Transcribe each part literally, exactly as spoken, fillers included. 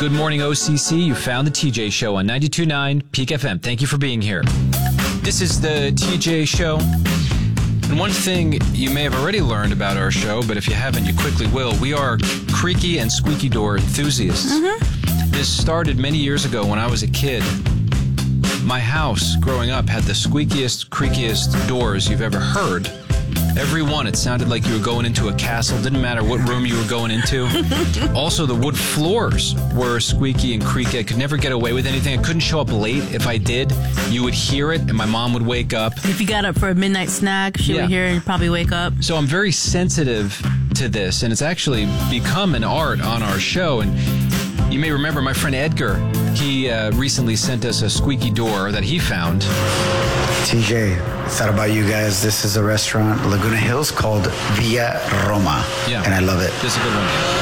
Good morning, O C C. You found the T J Show on ninety-two point nine Peak F M. Thank you for being here. This is the T J Show. And one thing you may have already learned about our show, but if you haven't, you quickly will. We are creaky and squeaky door enthusiasts. Mm-hmm. This started many years ago when I was a kid. My house, growing up, had the squeakiest, creakiest doors you've ever heard. Every one, it sounded like you were going into a castle. Didn't matter what room you were going into. Also, the wood floors were squeaky and creaky. I could never get away with anything. I couldn't show up late. If I did, you would hear it, and my mom would wake up. If you got up for a midnight snack, she yeah. would hear it and probably wake up. So I'm very sensitive to this, and it's actually become an art on our show. And you may remember my friend Edgar. He uh, recently sent us a squeaky door that he found. T J, I thought about you guys. This is a restaurant, Laguna Hills, called Villa Roma. Yeah. And I love it. This is a good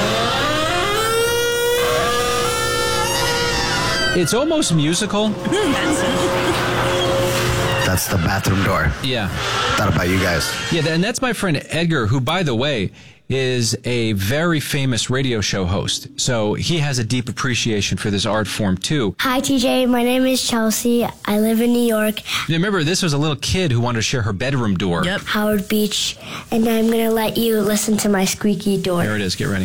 one. It's almost musical. That's the bathroom door. Yeah. Thought about you guys. Yeah, and that's my friend Edgar, who, by the way, is a very famous radio show host. So he has a deep appreciation for this art form, too. Hi, T J. My name is Chelsea. I live in New York. Now, remember, this was a little kid who wanted to share her bedroom door. Yep. Howard Beach. And I'm going to let you listen to my squeaky door. There it is. Get ready.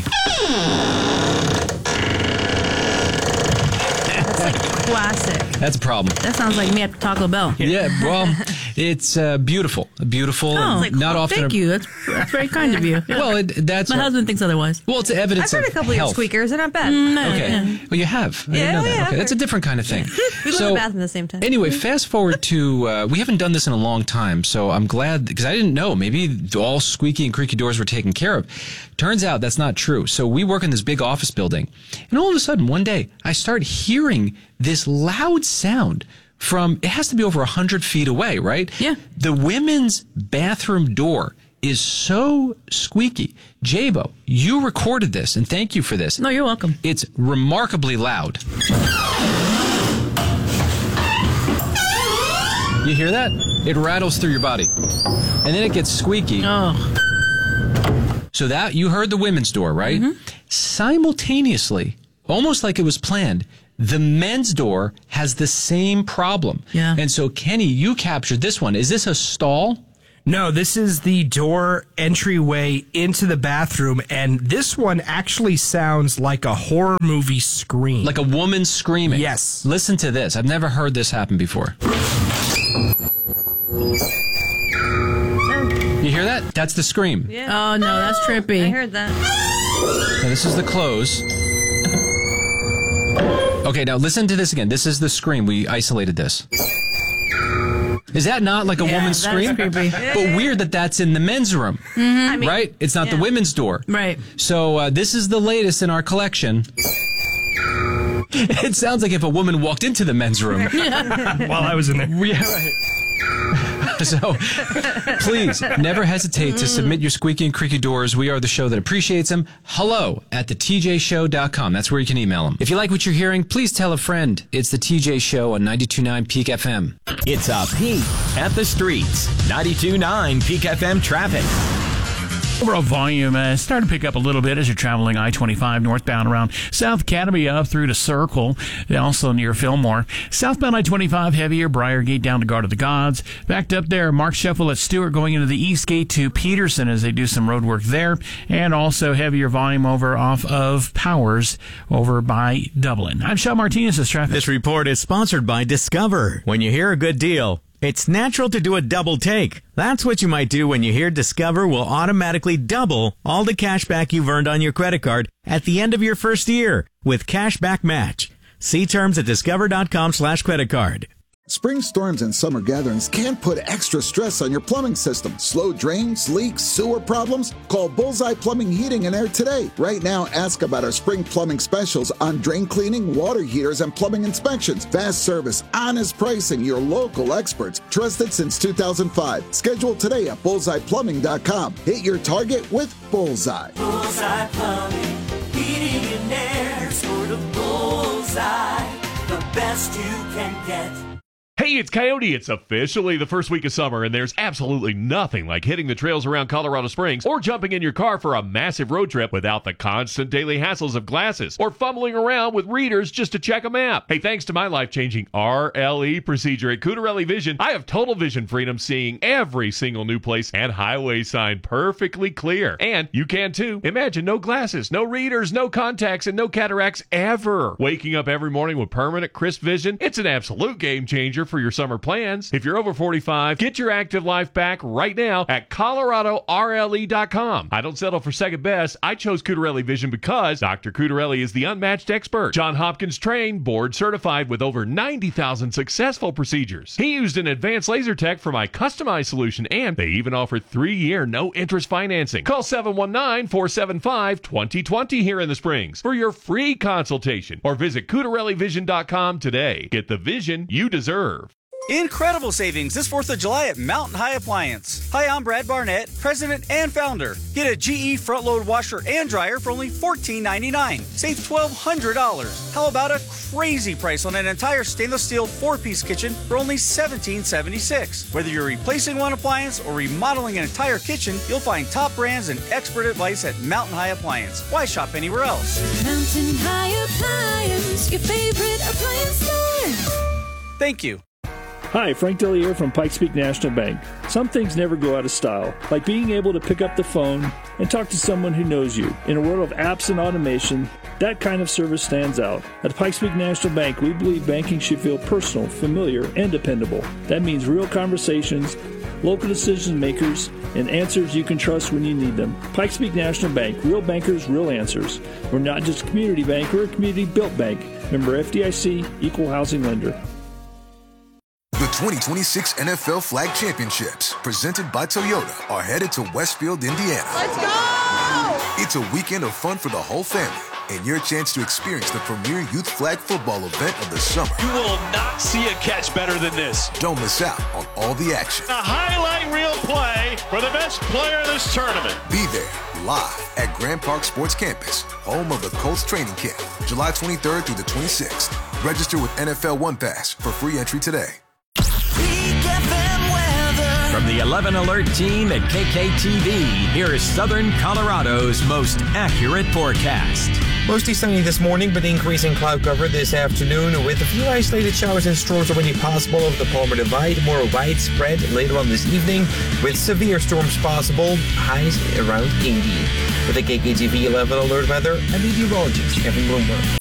Classic. That's a problem. That sounds like me at Taco Bell. Yeah, well, it's uh, beautiful. Beautiful. Oh, and not often. Thank you. That's, that's very kind of you. Well, it, that's... My what, husband thinks otherwise. Well, it's evidence I've heard of a couple health. of your squeakers. They're not bad. No, Okay. yeah. Well, you have. I Yeah, didn't know oh, that. yeah, Okay. I've That's a heard. different kind of thing. We go to the bathroom at the same time. Anyway, fast forward to, uh, we haven't done this in a long time, so I'm glad, because I didn't know. Maybe all squeaky and creaky doors were taken care of. Turns out that's not true. So we work in this big office building, and all of a sudden, one day, I start hearing this loud sound from, it has to be over one hundred feet away, right? Yeah. The women's bathroom door is so squeaky. Jabo, you recorded this, and thank you for this. No, you're welcome. It's remarkably loud. You hear that? It rattles through your body. And then it gets squeaky. Oh. So that, you heard the women's door, right? Mm-hmm. Simultaneously, almost like it was planned, the men's door has the same problem. Yeah. And so, Kenny, you captured this one. Is this a stall? No, this is the door entryway into the bathroom, and this one actually sounds like a horror movie scream. Like a woman screaming? Yes. Listen to this. I've never heard this happen before. You hear that? That's the scream. Yeah. Oh, no, that's trippy. I heard that. Now, this is the close. Okay, now listen to this again. This is the scream. We isolated this. Is that not like a Yeah, woman's that is scream? creepy. But weird that that's in the men's room, Mm-hmm. I mean, right? It's not the yeah. women's door. Right. So uh, this is the latest in our collection. It sounds like if a woman walked into the men's room. While I was in there. Yeah, right. So, please, never hesitate to submit your squeaky and creaky doors. We are the show that appreciates them. Hello at the T J show dot com. That's where you can email them. If you like what you're hearing, please tell a friend. It's the T J Show on ninety-two point nine Peak F M. It's a peek at the streets. ninety-two point nine Peak F M traffic. Overall volume uh, starting to pick up a little bit as you're traveling I twenty-five northbound around South Academy up through to Circle, also near Fillmore. Southbound I twenty-five heavier, Briargate down to Guard of the Gods. Backed up there, Mark Shuffle at Stewart going into the East Gate to Peterson as they do some road work there. And also heavier volume over off of Powers over by Dublin. I'm Sean Martinez. This traffic. This report is sponsored by Discover. When you hear a good deal, it's natural to do a double take. That's what you might do when you hear Discover will automatically double all the cash back you've earned on your credit card at the end of your first year with Cashback Match. See terms at discover.com slash credit card. Spring storms and summer gatherings can put extra stress on your plumbing system. Slow drains, leaks, sewer problems? Call Bullseye Plumbing, Heating and Air today. Right now, ask about our spring plumbing specials on drain cleaning, water heaters, and plumbing inspections. Fast service, honest pricing, your local experts. Trusted since two thousand five. Schedule today at bullseye plumbing dot com. Hit your target with Bullseye. Bullseye Plumbing, Heating and Air, sort of bullseye, the best you can get. Hey, Hey, it's Coyote. It's officially the first week of summer, and there's absolutely nothing like hitting the trails around Colorado Springs or jumping in your car for a massive road trip without the constant daily hassles of glasses or fumbling around with readers just to check a map. Hey, thanks to my life-changing R L E procedure at Cutarelli Vision, I have total vision freedom, seeing every single new place and highway sign perfectly clear. And you can too. Imagine no glasses, no readers, no contacts, and no cataracts ever. Waking up every morning with permanent crisp vision, it's an absolute game changer for your summer plans. If you're over forty-five, get your active life back right now at Colorado R L E dot com. I don't settle for second best. I chose Cutarelli Vision because Doctor Cutarelli is the unmatched expert. John Hopkins trained, board certified with over ninety thousand successful procedures. He used an advanced laser tech for my customized solution, and they even offer three-year no-interest financing. Call seven one nine, four seven five, two zero two zero here in the Springs for your free consultation, or visit Cutarelli Vision dot com today. Get the vision you deserve. Incredible savings this fourth of July at Mountain High Appliance. Hi, I'm Brad Barnett, president and founder. Get a G E front-load washer and dryer for only fourteen ninety-nine. Save twelve hundred dollars. How about a crazy price on an entire stainless steel four-piece kitchen for only seventeen seventy-six? Whether you're replacing one appliance or remodeling an entire kitchen, you'll find top brands and expert advice at Mountain High Appliance. Why shop anywhere else? Mountain High Appliance, your favorite appliance store. Thank you. Hi, Frank Dellier from Pikes Peak National Bank. Some things never go out of style, like being able to pick up the phone and talk to someone who knows you. In a world of apps and automation, that kind of service stands out. At Pikes Peak National Bank, we believe banking should feel personal, familiar, and dependable. That means real conversations, local decision makers, and answers you can trust when you need them. Pikes Peak National Bank, real bankers, real answers. We're not just a community bank, we're a community-built bank. Member F D I C, Equal Housing Lender. The twenty twenty-six N F L Flag Championships, presented by Toyota, are headed to Westfield, Indiana. Let's go! It's a weekend of fun for the whole family, and your chance to experience the premier youth flag football event of the summer. You will not see a catch better than this. Don't miss out on all the action. A highlight reel play for the best player in this tournament. Be there, live at Grand Park Sports Campus, home of the Colts training camp, July twenty-third through the twenty-sixth. Register with N F L One Pass for free entry today. From the eleven Alert team at K K T V, here is Southern Colorado's most accurate forecast. Mostly sunny this morning, but increasing cloud cover this afternoon with a few isolated showers and storms already possible over the Palmer Divide. More widespread later on this evening with severe storms possible, highs around eighty. With the K K T V eleven Alert weather, I'm meteorologist Kevin Bloomberg.